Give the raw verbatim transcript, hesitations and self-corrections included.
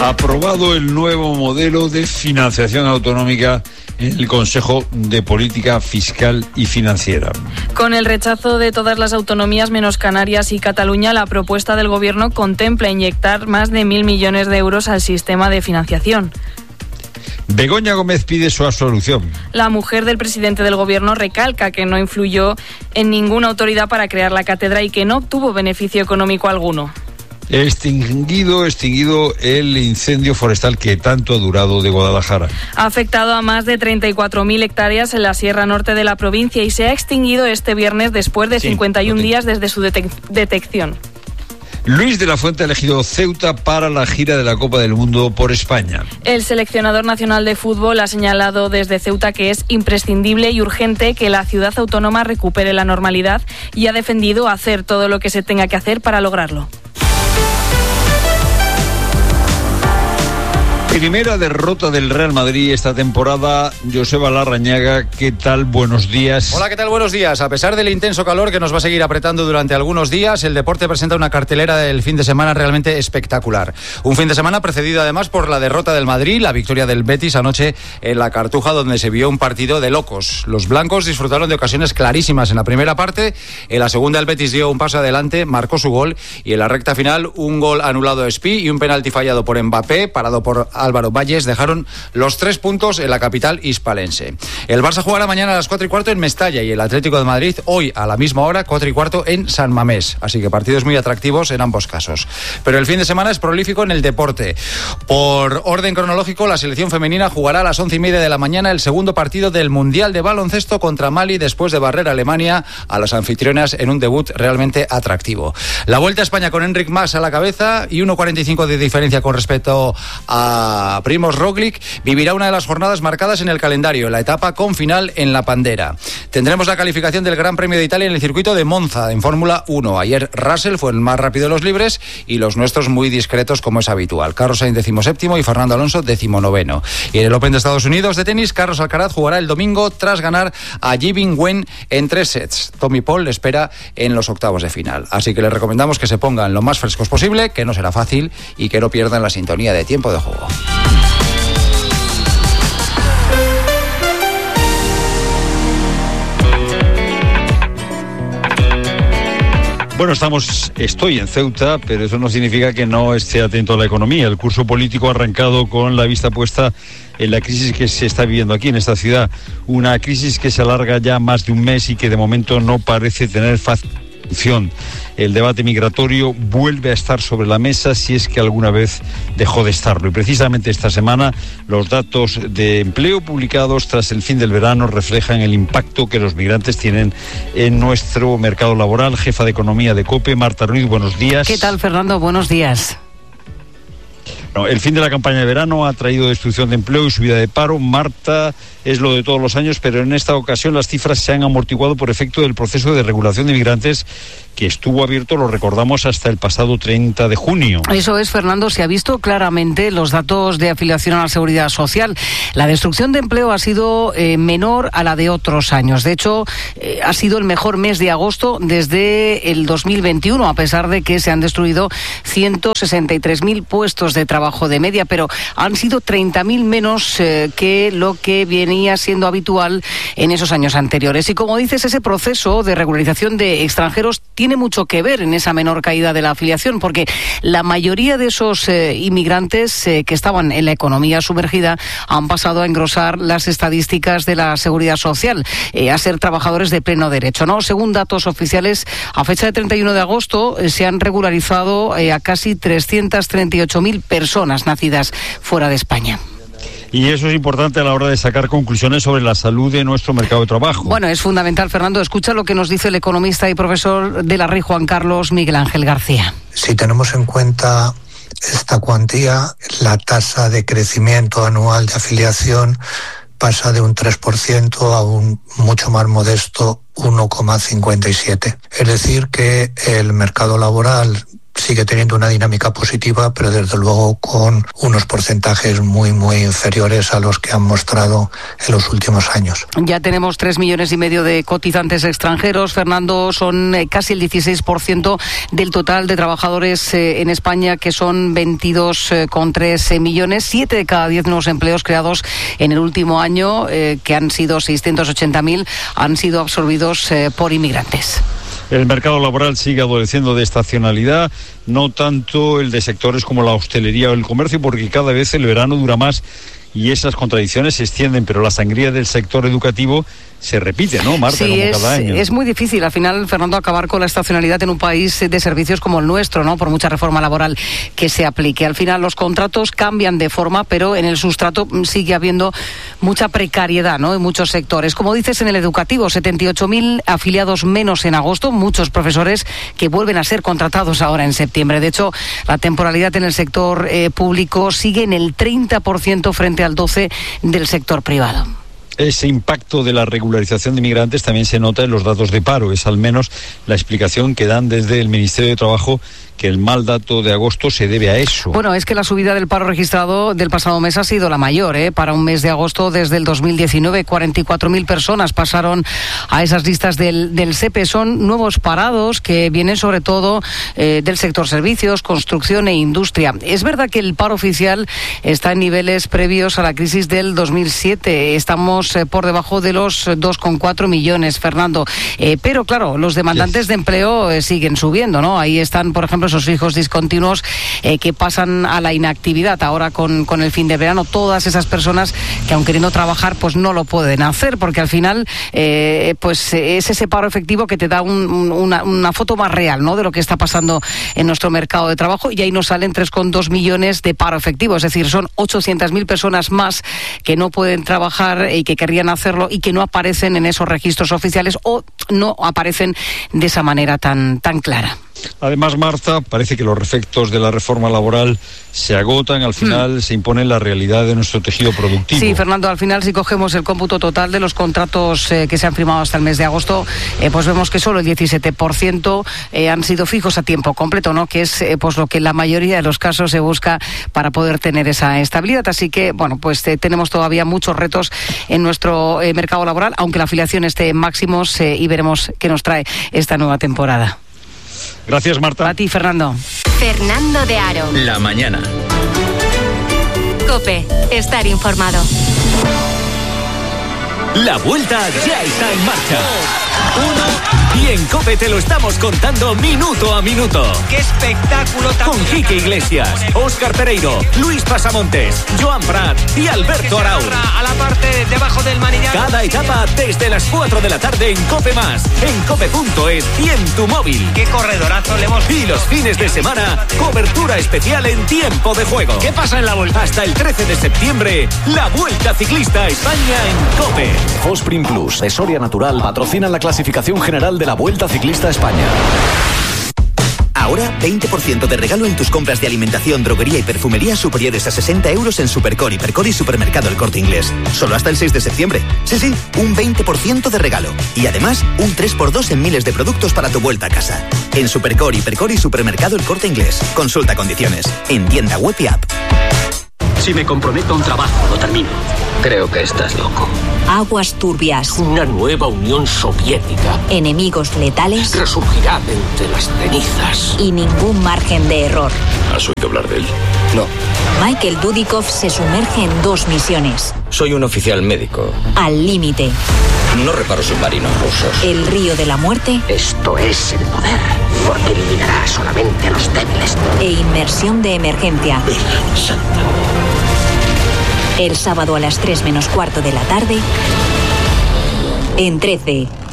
Aprobado el nuevo modelo de financiación autonómica en el Consejo de Política Fiscal y Financiera. Con el rechazo de todas las autonomías menos Canarias y Cataluña, la propuesta del Gobierno contempla inyectar más de mil millones de euros al sistema de financiación. Begoña Gómez pide su absolución. La mujer del presidente del Gobierno recalca que no influyó en ninguna autoridad para crear la cátedra y que no obtuvo beneficio económico alguno. Extinguido, extinguido el incendio forestal que tanto ha durado de Guadalajara. Ha afectado a más de treinta y cuatro mil hectáreas en la sierra norte de la provincia y se ha extinguido este viernes después de sí, cincuenta y un días desde su detec- detección. Luis de la Fuente ha elegido Ceuta para la gira de la Copa del Mundo por España. El seleccionador nacional de fútbol ha señalado desde Ceuta que es imprescindible y urgente que la ciudad autónoma recupere la normalidad y ha defendido hacer todo lo que se tenga que hacer para lograrlo. Primera derrota del Real Madrid esta temporada. Joseba Larrañaga, ¿qué tal? Buenos días. Hola, ¿qué tal? Buenos días. A pesar del intenso calor que nos va a seguir apretando durante algunos días, el deporte presenta una cartelera del fin de semana realmente espectacular. Un fin de semana precedido además por la derrota del Madrid, la victoria del Betis anoche en la Cartuja, donde se vio un partido de locos. Los blancos disfrutaron de ocasiones clarísimas en la primera parte. En la segunda el Betis dio un paso adelante, marcó su gol y en la recta final un gol anulado a Espí y un penalti fallado por Mbappé, parado por Álvaro Valles, dejaron los tres puntos en la capital hispalense. El Barça jugará mañana a las cuatro y cuarto en Mestalla y el Atlético de Madrid hoy a la misma hora, cuatro y cuarto en San Mamés. Así que partidos muy atractivos en ambos casos. Pero el fin de semana es prolífico en el deporte. Por orden cronológico, la selección femenina jugará a las once y media de la mañana el segundo partido del Mundial de Baloncesto contra Mali después de barrer a Alemania a las anfitrionas en un debut realmente atractivo. La Vuelta a España con Enric Mas a la cabeza y uno cuarenta y cinco de diferencia con respecto a Primož Roglič vivirá una de las jornadas marcadas en el calendario, la etapa con final en La Pandera. Tendremos la calificación del Gran Premio de Italia en el circuito de Monza, en Fórmula uno. Ayer Russell fue el más rápido de los libres y los nuestros muy discretos como es habitual. Carlos Sainz decimoséptimo y Fernando Alonso decimonoveno. Y en el Open de Estados Unidos de tenis, Carlos Alcaraz jugará el domingo tras ganar a Ji-Bin Wen en tres sets. Tommy Paul le espera en los octavos de final. Así que les recomendamos que se pongan lo más frescos posible, que no será fácil y que no pierdan la sintonía de tiempo de juego. Bueno, estamos, estoy en Ceuta, pero eso no significa que no esté atento a la economía. El curso político ha arrancado con la vista puesta en la crisis que se está viviendo aquí en esta ciudad. Una crisis que se alarga ya más de un mes y que de momento no parece tener fácil solución. El debate migratorio vuelve a estar sobre la mesa si es que alguna vez dejó de estarlo. Y precisamente esta semana los datos de empleo publicados tras el fin del verano reflejan el impacto que los migrantes tienen en nuestro mercado laboral. Jefa de Economía de COPE, Marta Ruiz, buenos días. ¿Qué tal, Fernando? Buenos días. No, el fin de la campaña de verano ha traído destrucción de empleo y subida de paro. Marta, es lo de todos los años, pero en esta ocasión las cifras se han amortiguado por efecto del proceso de regulación de migrantes que estuvo abierto, lo recordamos, hasta el pasado treinta de junio. Eso es, Fernando, se ha visto claramente los datos de afiliación a la Seguridad Social. La destrucción de empleo ha sido eh, menor a la de otros años. De hecho, eh, ha sido el mejor mes de agosto desde el dos mil veintiuno, a pesar de que se han destruido ciento sesenta y tres mil puestos de trabajo de media, pero han sido treinta mil menos eh, que lo que venía siendo habitual en esos años anteriores. Y como dices, ese proceso de regularización de extranjeros tiene mucho que ver en esa menor caída de la afiliación, porque la mayoría de esos eh, inmigrantes eh, que estaban en la economía sumergida han pasado a engrosar las estadísticas de la Seguridad Social, eh, a ser trabajadores de pleno derecho, ¿no? Según datos oficiales, a fecha de treinta y uno de agosto eh, se han regularizado eh, a casi trescientas treinta y ocho mil personas nacidas fuera de España. Y eso es importante a la hora de sacar conclusiones sobre la salud de nuestro mercado de trabajo. Bueno, es fundamental, Fernando. Escucha lo que nos dice el economista y profesor de la R I Juan Carlos Miguel Ángel García. Si tenemos en cuenta esta cuantía, la tasa de crecimiento anual de afiliación pasa de un tres por ciento a un mucho más modesto uno coma cincuenta y siete. Es decir, que el mercado laboral sigue teniendo una dinámica positiva, pero desde luego con unos porcentajes muy, muy inferiores a los que han mostrado en los últimos años. Ya tenemos tres millones y medio de cotizantes extranjeros. Fernando, son casi el dieciséis por ciento del total de trabajadores eh, en España, que son veintidós coma tres millones. Siete de cada diez nuevos empleos creados en el último año, eh, que han sido seiscientos ochenta mil, han sido absorbidos eh, por inmigrantes. El mercado laboral sigue adoleciendo de estacionalidad, no tanto el de sectores como la hostelería o el comercio, porque cada vez el verano dura más y esas contradicciones se extienden, pero la sangría del sector educativo se repite, ¿no, Marta? Sí, como es, cada año. Es muy difícil, al final, Fernando, acabar con la estacionalidad en un país de servicios como el nuestro, ¿no? Por mucha reforma laboral que se aplique. Al final los contratos cambian de forma, pero en el sustrato sigue habiendo mucha precariedad, ¿no? En muchos sectores. Como dices, en el educativo, setenta y ocho mil afiliados menos en agosto, muchos profesores que vuelven a ser contratados ahora en septiembre. De hecho, la temporalidad en el sector eh, público sigue en el treinta por ciento frente al doce por ciento del sector privado. Ese impacto de la regularización de inmigrantes también se nota en los datos de paro. Es al menos la explicación que dan desde el Ministerio de Trabajo, que el mal dato de agosto se debe a eso. Bueno, es que la subida del paro registrado del pasado mes ha sido la mayor, ¿eh? Para un mes de agosto desde el dos mil diecinueve, cuarenta y cuatro mil personas pasaron a esas listas del, del S E P E. Son nuevos parados que vienen sobre todo eh, del sector servicios, construcción e industria. Es verdad que el paro oficial está en niveles previos a la crisis del dos mil siete. Estamos eh, por debajo de los dos coma cuatro millones, Fernando. Eh, pero claro, los demandantes yes. de empleo eh, siguen subiendo, ¿no? Ahí están, por ejemplo, esos fijos discontinuos eh, que pasan a la inactividad ahora con, con el fin de verano. Todas esas personas que, aun queriendo trabajar, pues no lo pueden hacer, porque al final eh, pues es ese paro efectivo que te da un, un, una, una foto más real, ¿no?, de lo que está pasando en nuestro mercado de trabajo, y ahí nos salen tres coma dos millones de paro efectivo, es decir, son ochocientas mil personas más que no pueden trabajar y que querrían hacerlo y que no aparecen en esos registros oficiales o no aparecen de esa manera tan, tan clara. Además, Marta, parece que los efectos de la reforma laboral se agotan, al final mm. se impone la realidad de nuestro tejido productivo. Sí, Fernando, al final si cogemos el cómputo total de los contratos eh, que se han firmado hasta el mes de agosto, eh, pues vemos que solo el diecisiete por ciento eh, han sido fijos a tiempo completo, ¿no?, que es eh, pues lo que en la mayoría de los casos se busca para poder tener esa estabilidad. Así que, bueno, pues eh, tenemos todavía muchos retos en nuestro eh, mercado laboral, aunque la afiliación esté en máximos, eh, y veremos qué nos trae esta nueva temporada. Gracias, Marta. A ti, Fernando. Fernando de Aro. La mañana. COPE. Estar informado. La vuelta ya está en marcha. Uno. Y en COPE te lo estamos contando minuto a minuto. ¡Qué espectáculo tan! Con Quique Iglesias, Óscar Pereiro, Luis Pasamontes, Joan Prat y Alberto Arau. A la parte debajo del manillar. Cada etapa desde las cuatro de la tarde en COPE Más, en cope punto es y en tu móvil. ¡Qué corredorazo le hemos! Y los fines de semana, cobertura especial en tiempo de juego. ¿Qué pasa en la vuelta? Hasta el trece de septiembre, la Vuelta Ciclista a España en COPE. Fosprin Plus, de Soria Natural, patrocinan la clasificación general de la Vuelta Ciclista a España. Ahora, veinte por ciento de regalo en tus compras de alimentación, droguería y perfumería superiores a sesenta euros en Supercor, Hipercor y Supermercado El Corte Inglés. Solo hasta el seis de septiembre. Sí, sí, un veinte por ciento de regalo. Y además, un tres por dos en miles de productos para tu vuelta a casa. En Supercor, Hipercor y Supermercado El Corte Inglés. Consulta condiciones. En tienda web y app. Si me comprometo a un trabajo, lo termino. Creo que estás loco. Aguas turbias. Una nueva Unión Soviética. Enemigos letales. Resurgirá entre las cenizas. Y ningún margen de error. ¿Has oído hablar de él? No. Michael Dudikoff se sumerge en dos misiones. Soy un oficial médico. Al límite. No reparo submarinos rusos. El río de la muerte. Esto es el poder, porque eliminará solamente a los débiles. E inmersión de emergencia. Virgen Santa. El sábado a las tres menos cuarto de la tarde, en trece.